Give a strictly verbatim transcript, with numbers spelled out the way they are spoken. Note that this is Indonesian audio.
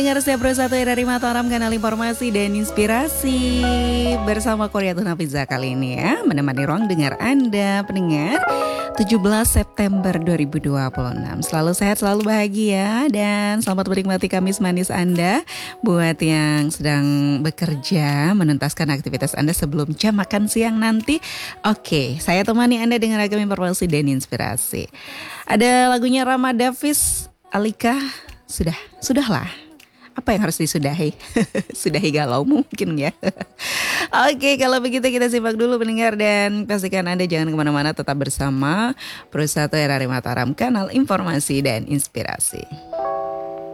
Dengar setiap satu dari Mataram, kanal informasi dan inspirasi bersama Korea Tuna Pizza kali ini ya, menemani ruang dengar Anda pendengar tujuh belas September dua ribu dua puluh enam. Selalu sehat, selalu bahagia, dan selamat menikmati Kamis manis Anda. Buat yang sedang bekerja, menuntaskan aktivitas Anda sebelum jam makan siang nanti. Oke, saya temani Anda dengan ragam informasi dan inspirasi. Ada lagunya Rama Davis, Alika, sudah, sudahlah. Apa yang harus disudahi? Sudahi galau mungkin ya. Oke, kalau begitu kita simak dulu pendengar, dan pastikan Anda jangan kemana-mana, tetap bersama Pro satu R R I Mataram, kanal informasi dan inspirasi.